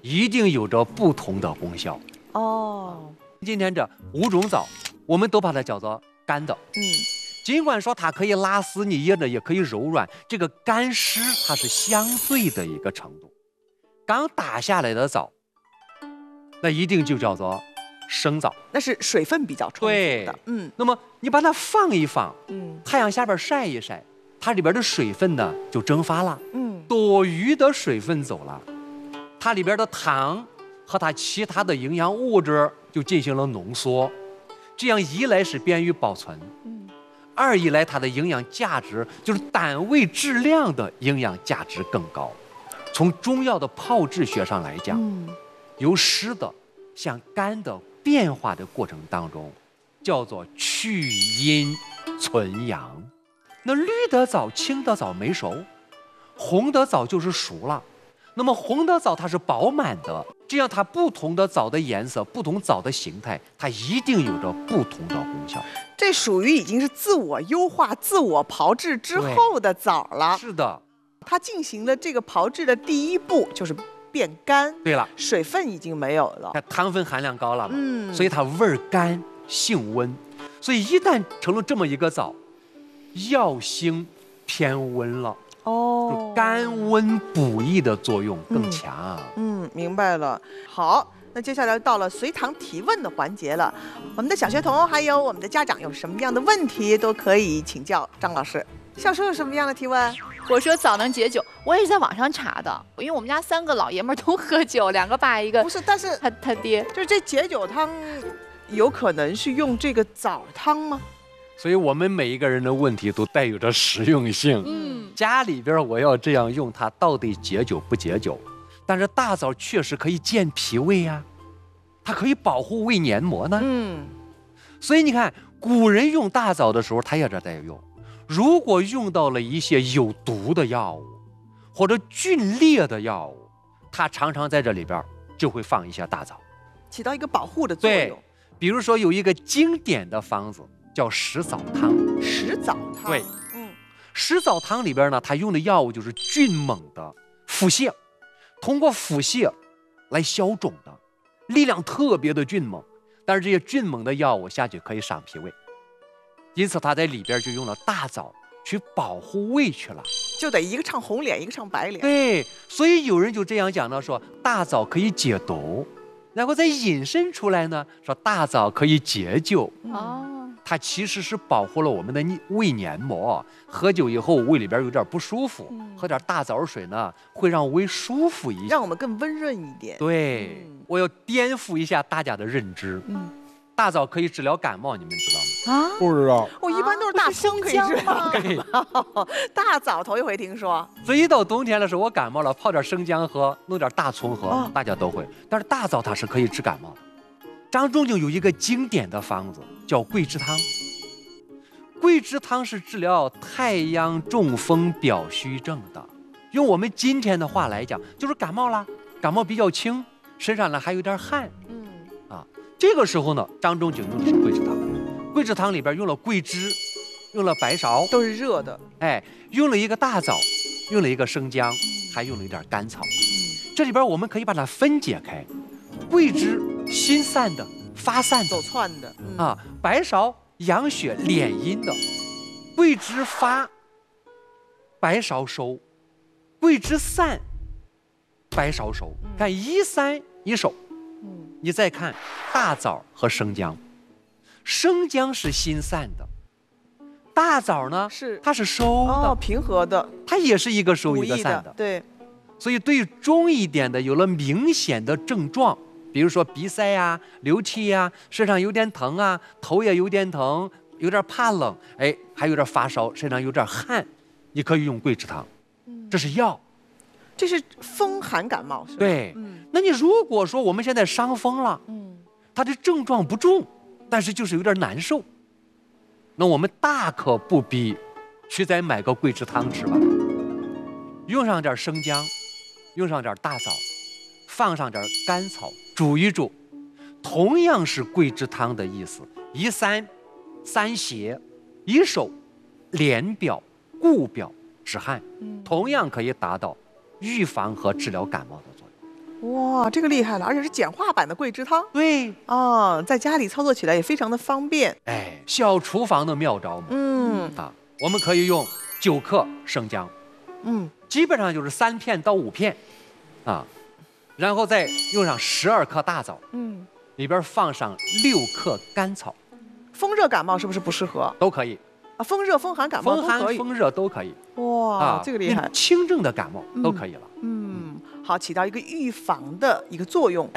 一定有着不同的功效。 哦， 今天这5种枣，我们都把它叫做干的。尽管说它可以拉丝，你噎着也可以柔软，这个干湿它是相对的一个程度。刚打下来的枣，那一定就叫做生枣， 那是水分比较充足的。 那么你把它放一放，太阳下边晒一晒，它里边的水分呢就蒸发了，多余的水分走了，它里边的糖和它其他的营养物质就进行了浓缩，这样一来是便于保存，二一来它的营养价值就是单位质量的营养价值更高。从中药的炮制学上来讲，由湿的向干的变化的过程当中，叫做去阴存阳。那绿的枣、青的枣没熟，红的枣就是熟了。那么红的枣它是饱满的，这样它不同的枣的颜色、不同枣的形态，它一定有着不同的功效。 这属于已经是自我优化、自我炮制之后的枣了。 是的， 它进行了这个炮制的第一步，就是变干。 对了， 水分已经没有了， 它糖分含量高了嘛，所以它味儿干、性温。所以一旦成了这么一个枣，药性偏温了。就甘温补益的作用更强。 明白了。好，那接下来到了随堂提问的环节了。我们的小学童还有我们的家长有什么样的问题都可以请教张老师。小时候有什么样的提问？ 我说枣能解酒，我也是在网上查的，因为我们家3个老爷们都喝酒，2个爸一个。 不是，但是他爹就是这解酒汤，有可能是用这个枣汤吗？ 所以我们每一个人的问题都带有着实用性。家里边我要这样用它，到底解酒不解酒？但是大枣确实可以健脾胃呀，它可以保护胃黏膜呢。所以你看，古人用大枣的时候，他也这在用。如果用到了一些有毒的药物或者峻烈的药物，它常常在这里边就会放一些大枣， 起到一个保护的作用。 对，比如说有一个经典的方子叫石枣汤。 石枣汤， 对，石枣汤里边呢，它用的药物就是迅猛的腹泻，通过腹泻来消肿的，力量特别的迅猛。但是这些迅猛的药物下去可以伤脾胃，因此它在里边就用了大枣去保护胃去了， 就得一个唱红脸，一个唱白脸。 对，所以有人就这样讲呢，说大枣可以解毒，然后再引申出来呢，说大枣可以解酒。它其实是保护了我们的胃黏膜，喝酒以后胃里边有点不舒服，喝点大枣水呢，会让胃舒服一些， 让我们更温润一点。 对，我要颠覆一下大家的认知。大枣可以治疗感冒，你们知道吗？ 不知道。 我一般都是大葱可以治疗感冒，大枣头一回听说。 所以一到冬天的时候，我感冒了，泡点生姜喝，弄点大葱喝，大家都会。但是大枣它是可以治感冒的。张仲景有一个经典的方子叫桂枝汤。桂枝汤是治疗太阳中风表虚症的，用我们今天的话来讲，就是感冒啦，感冒比较轻，身上呢还有点汗。这个时候呢，张仲景用的是桂枝汤。桂枝汤里边用了桂枝，用了白芍， 都是热的。 用了一个大枣，用了一个生姜，还用了一点甘草。这里边我们可以把它分解开，桂枝心散的、发散的、 走窜的白芍养血敛阴的，桂枝发，白芍收，桂枝散，白芍收。看一散一收。你再看大枣和生姜，生姜是心散的，大枣呢它是收的， 平和的， 它也是一个收一个散的。 对， 所以对于重一点的，有了明显的症状，比如说鼻塞呀、流涕呀、身上有点疼啊、头也有点疼、有点怕冷，还有点发烧、身上有点汗，你可以用桂枝汤，这是药。 这是风寒感冒，是吧？ 对，那你如果说我们现在伤风了，它的症状不重，但是就是有点难受，那我们大可不必去再买个桂枝汤吃吧，用上点生姜，用上点大枣，放上点甘草，煮一煮，同样是桂枝汤的意思，一散散邪，一收敛表固表止汗，同样可以达到预防和治疗感冒的作用。 哇，这个厉害了，而且是简化版的桂枝汤。 对， 在家里操作起来也非常的方便。 哎，小厨房的妙招嘛。我们可以用9克生姜，基本上就是3片到5片，然后再用上12克大枣，里边放上6克甘草。 风热感冒是不是不适合？ 都可以风热、风寒感冒都可以。 风热都可以。 哇，这个厉害！ 轻症的感冒都可以了。 好，起到一个预防的一个作用。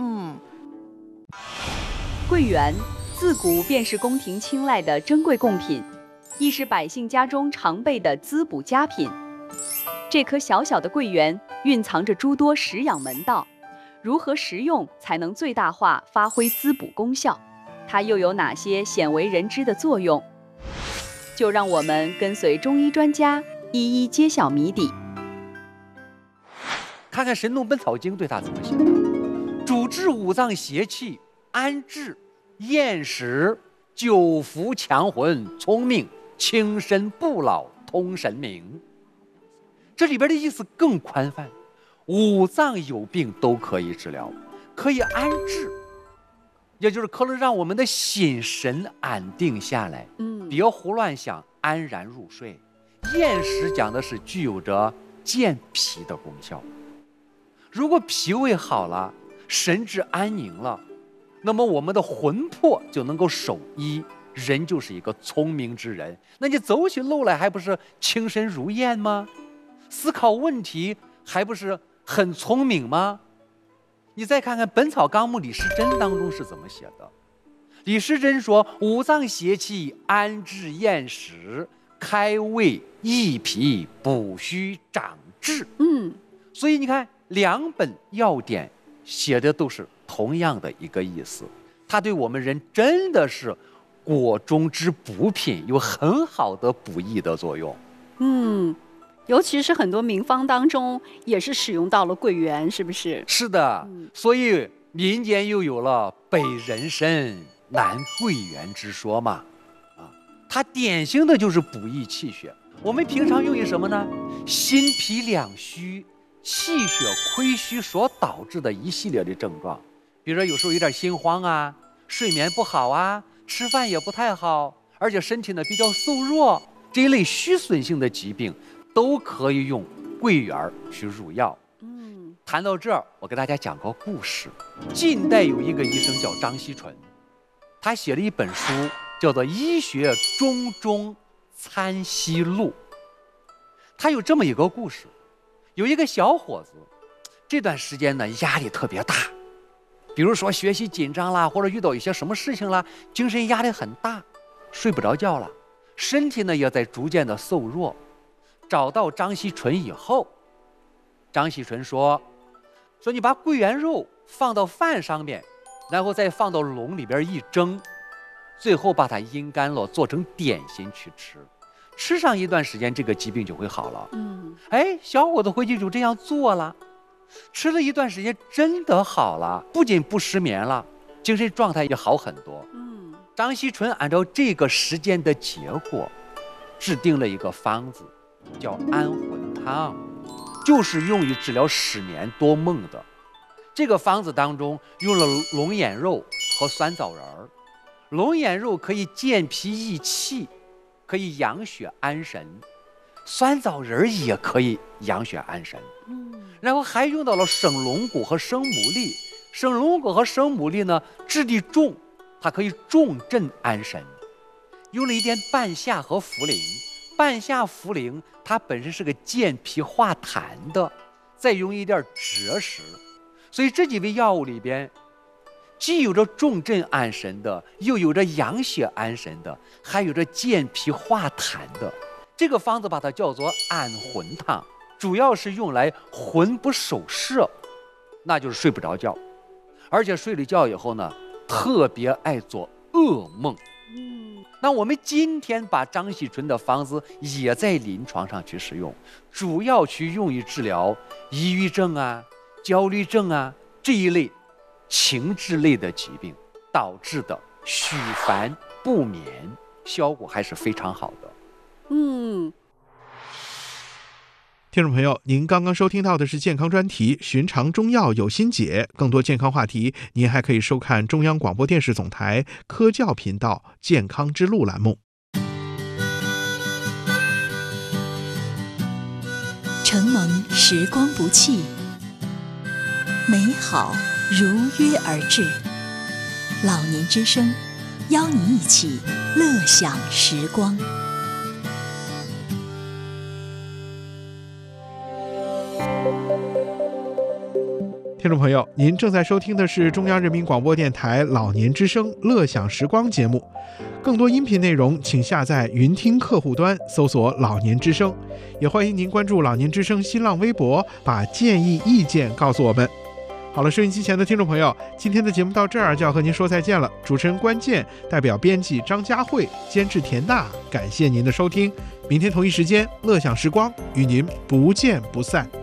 桂圆自古便是宫廷青睐的珍贵贡品，亦是百姓家中常备的滋补佳品。这颗小小的桂圆蕴藏着诸多食养门道，如何食用才能最大化发挥滋补功效？它又有哪些鲜为人知的作用？就让我们跟随中医专家一一揭晓谜底。 看看《神农本草经》对它怎么写的：主治五脏邪气，安志、厌食、久服、强魂、聪明、轻身不老、通神明。这里边的意思更宽泛，五脏有病都可以治疗，可以安志，也就是可能让我们的心神安定下来，别胡乱想，安然入睡。厌食讲的是具有着健脾的功效。如果脾胃好了，神志安宁了，那么我们的魂魄就能够守一，人就是一个聪明之人。那你走起路来还不是轻身如燕吗？思考问题还不是很聪明吗？你再看看《本草纲目》李时珍当中是怎么写的。李时珍说：五脏邪气，安志厌食，开胃益脾，补虚长志。所以你看2本要点写的都是同样的一个意思，它对我们人真的是国中之补品，有很好的补益的作用。 尤其是很多名方当中也是使用到了桂圆，是不是？ 是的，所以民间又有了北人参南桂圆之说嘛。它典型的就是补益气血。我们平常用于什么呢？心脾两虚、气血亏虚所导致的一系列的症状，比如说有时候有点心慌啊，睡眠不好啊，吃饭也不太好，而且身体呢比较瘦弱，这一类虚损性的疾病都可以用桂圆去入药。谈到这儿，我给大家讲个故事。近代有一个医生叫张锡纯，他写了一本书叫做《医学中中参析录》。他有这么一个故事，有一个小伙子，这段时间呢压力特别大，比如说学习紧张啦，或者遇到一些什么事情啦，精神压力很大，睡不着觉了，身体呢也在逐渐的瘦弱。找到张锡纯以后，张锡纯说你把桂圆肉放到饭上面，然后再放到笼里边一蒸，最后把它阴干了，做成点心去吃，吃上一段时间，这个疾病就会好了。小伙子回去就这样做了，吃了一段时间，真的好了，不仅不失眠了，精神状态也好很多。张锡纯按照这个实践的结果，制定了一个方子，叫安魂汤，就是用于治疗失眠多梦的。这个方子当中用了龙眼肉和酸枣仁儿。龙眼肉可以健脾益气，可以养血安神；酸枣仁也可以养血安神。然后还用到了生龙骨和生牡蛎。生龙骨和生牡蛎呢，质地重，它可以重镇安神。用了一点半夏和茯苓。半夏茯苓它本身是个健脾化痰的，再用一点芷实，所以这几味药物里边，既有着重镇安神的，又有着养血安神的，还有着健脾化痰的。这个方子把它叫做安魂汤，主要是用来魂不守舍，那就是睡不着觉，而且睡了觉以后呢，特别爱做噩梦。那我们今天把张锡纯的方子也在临床上去使用，主要去用于治疗抑郁症啊、焦虑症啊这一类情志类的疾病导致的虚烦不眠，效果还是非常好的。 听众朋友，您刚刚收听到的是健康专题《寻常中药有心解》，更多健康话题，您还可以收看中央广播电视总台科教频道《健康之路》栏目。 承蒙时光不弃，美好如约而至。老年之声，邀您一起乐享时光。 听众朋友，您正在收听的是中央人民广播电台老年之声乐享时光节目。更多音频内容请下载云听客户端搜索老年之声，也欢迎您关注老年之声新浪微博，把建议意见告诉我们。好了，收音机前的听众朋友，今天的节目到这儿就要和您说再见了。主持人关键，代表编辑张佳慧，监制田娜，感谢您的收听。明天同一时间乐享时光，与您不见不散。